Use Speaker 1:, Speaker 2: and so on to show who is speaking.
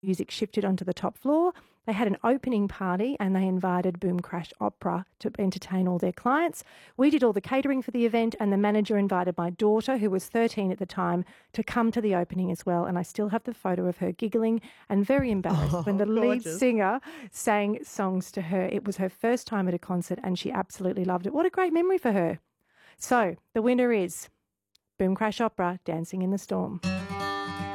Speaker 1: music shifted onto the top floor. They had an opening party and they invited Boom Crash Opera to entertain all their clients. We did all the catering for the event, and the manager invited my daughter, who was 13 at the time, to come to the opening as well. And I still have the photo of her giggling and very embarrassed when
Speaker 2: Oh,
Speaker 1: the lead
Speaker 2: gorgeous.
Speaker 1: singer sang songs to her. It was her first time at a concert and she absolutely loved it. What a great memory for her. So the winner is Boom Crash Opera, Dancing in the Storm.